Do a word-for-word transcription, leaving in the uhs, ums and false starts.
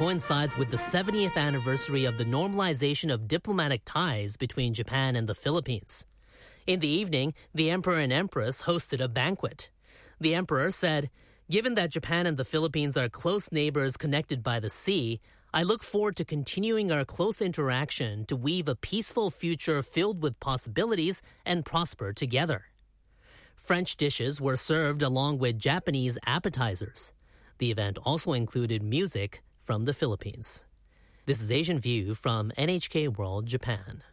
coincides with the seventieth anniversary of the normalization of diplomatic ties between Japan and the Philippines. In the evening, the Emperor and Empress hosted a banquet. The Emperor said, "Given that Japan and the Philippines are close neighbors connected by the sea, I look forward to continuing our close interaction to weave a peaceful future filled with possibilities and prosper together." French dishes were served along with Japanese appetizers. The event also included music from the Philippines. This is Asian View from N H K World Japan.